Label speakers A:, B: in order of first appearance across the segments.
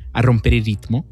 A: a rompere il ritmo.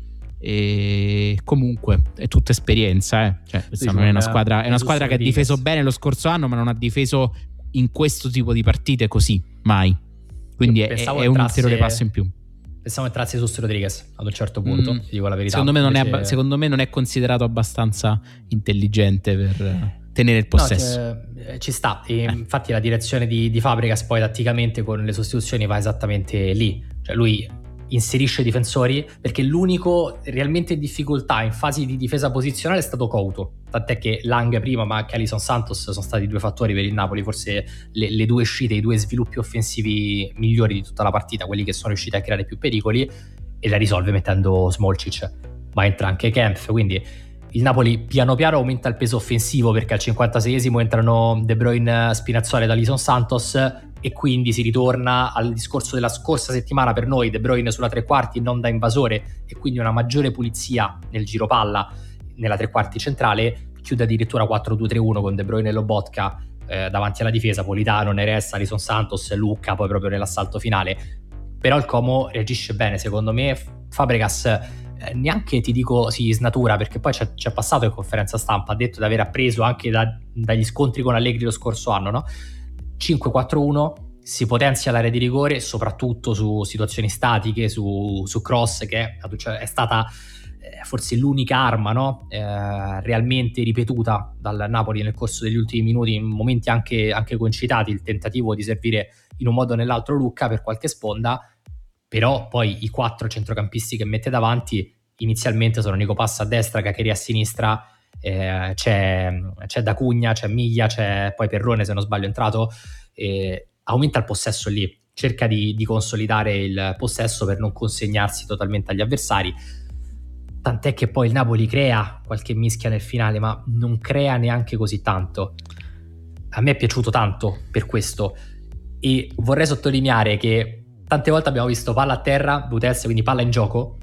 A: E comunque è tutta esperienza, cioè, questa non è una squadra, è una squadra che ha difeso bene lo scorso anno, ma non ha difeso in questo tipo di partite così mai, quindi è un ulteriore passo in più.
B: Pensavo entrasse su Rodriguez ad un certo punto, ti dico la verità.
A: Secondo me non è considerato abbastanza intelligente per tenere il possesso.
B: No, ci sta, e infatti la direzione di Fabregas poi tatticamente con le sostituzioni va esattamente lì, cioè lui inserisce i difensori, perché l'unico realmente in difficoltà in fasi di difesa posizionale è stato Couto, tant'è che Lang prima ma anche Alisson Santos sono stati due fattori per il Napoli, forse le due uscite, i due sviluppi offensivi migliori di tutta la partita, quelli che sono riusciti a creare più pericoli, e la risolve mettendo Smolcic, ma entra anche Kempf, quindi il Napoli piano piano aumenta il peso offensivo, perché al 56esimo entrano De Bruyne, Spinazzola ed Alisson Santos, e quindi si ritorna al discorso della scorsa settimana per noi, De Bruyne sulla tre quarti non da invasore, e quindi una maggiore pulizia nel giro palla nella tre quarti centrale. Chiude addirittura 4-2-3-1 con De Bruyne e Lobotka davanti alla difesa, Politano, Neres, Alisson Santos, Lucca poi proprio nell'assalto finale. Però il Como reagisce bene, secondo me. Fabregas neanche ti dico si snatura, perché poi c'è passato in conferenza stampa, ha detto di aver appreso anche dagli scontri con Allegri lo scorso anno, no? 5-4-1, si potenzia l'area di rigore soprattutto su situazioni statiche, su cross, che è stata forse l'unica arma, no? Realmente ripetuta dal Napoli nel corso degli ultimi minuti, in momenti anche concitati, il tentativo di servire in un modo o nell'altro Lucca per qualche sponda. Però poi i 4 centrocampisti che mette davanti inizialmente sono Nico Passa a destra, Caccheria a sinistra, c'è D'Acugna, c'è Miglia, c'è poi Perrone se non sbaglio è entrato, aumenta il possesso lì, cerca di consolidare il possesso per non consegnarsi totalmente agli avversari, tant'è che poi il Napoli crea qualche mischia nel finale, ma non crea neanche così tanto. A me è piaciuto tanto per questo, e vorrei sottolineare che tante volte abbiamo visto palla a terra, Butez, quindi palla in gioco,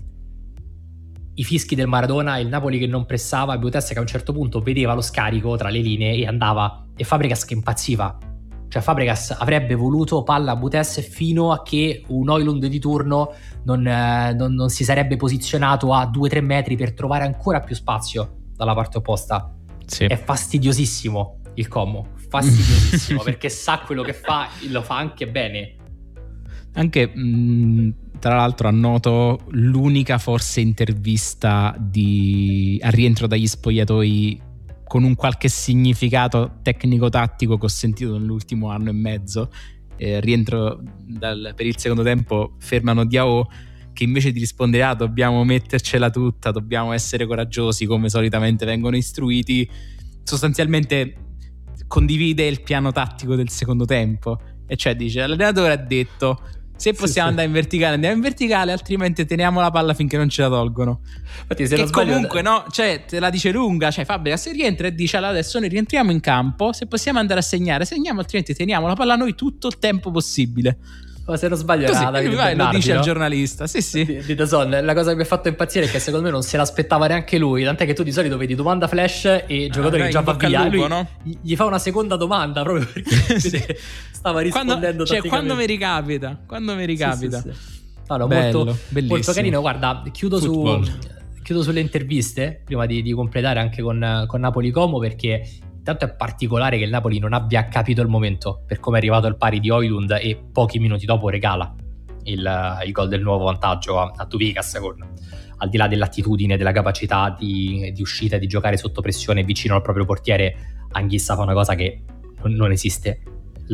B: i fischi del Maradona, il Napoli che non pressava, Butez che a un certo punto vedeva lo scarico tra le linee e andava, e Fabregas che impazziva. Cioè Fabregas avrebbe voluto palla a Butez fino a che un Højlund di turno non si sarebbe posizionato a 2-3 metri per trovare ancora più spazio dalla parte opposta. Sì. È fastidiosissimo il Como, fastidiosissimo perché sa quello che fa, lo fa anche bene.
A: Anche tra l'altro annoto l'unica forse intervista al rientro dagli spogliatoi con un qualche significato tecnico-tattico che ho sentito nell'ultimo anno e mezzo. Rientro per il secondo tempo, fermano Diao, che invece di rispondere dobbiamo mettercela tutta, dobbiamo essere coraggiosi come solitamente vengono istruiti, sostanzialmente condivide il piano tattico del secondo tempo, e cioè dice: l'allenatore ha detto se possiamo andare in verticale andiamo in verticale, altrimenti teniamo la palla finché non ce la tolgono. Infatti, se che comunque no, cioè te la dice lunga, cioè Fabregas rientra e dice: allora adesso noi rientriamo in campo, se possiamo andare a segnare segniamo, altrimenti teniamo la palla noi tutto il tempo possibile.
B: Ma se non sbaglio così,
A: era Davide Bernardi, lo dice, no? Al giornalista sì.
B: Di DAZN. La cosa che mi ha fatto impazzire è che secondo me non se l'aspettava neanche lui, tant'è che tu di solito vedi domanda flash e giocatore che già va via, lui no? Gli fa una seconda domanda proprio perché sì. Stava rispondendo
A: quando mi ricapita Sì.
B: Allora, bello, molto carino. Guarda, chiudo sulle interviste prima di completare anche con Napoli Como, perché intanto è particolare che il Napoli non abbia capito il momento per come è arrivato il pari di Højlund e pochi minuti dopo regala il gol del nuovo vantaggio a Tuvikas, al di là dell'attitudine, della capacità di uscita e di giocare sotto pressione vicino al proprio portiere. Anghissa fa una cosa che non esiste,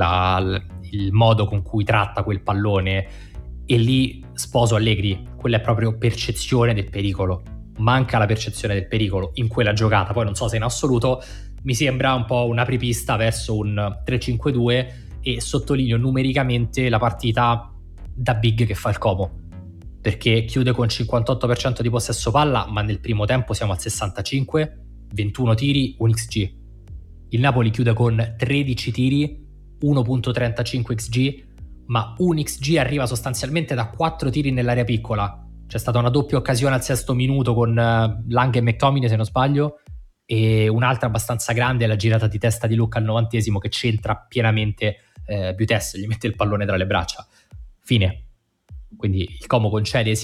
B: il modo con cui tratta quel pallone, e lì sposo Allegri, quella è proprio percezione del pericolo. Manca la percezione del pericolo in quella giocata, poi non so se in assoluto. Mi sembra un po' un apripista verso un 3-5-2, e sottolineo numericamente la partita da big che fa il Como, perché chiude con 58% di possesso palla, ma nel primo tempo siamo al 65, 21 tiri, 1 XG. Il Napoli chiude con 13 tiri, 1.35 XG, ma un XG arriva sostanzialmente da 4 tiri nell'area piccola. C'è stata una doppia occasione al 6° minuto con Lang e McTominay, se non sbaglio, e un'altra abbastanza grande è la girata di testa di Lucca al 90° che centra pienamente Butez, gli mette il pallone tra le braccia. Fine. Quindi il Como concede sì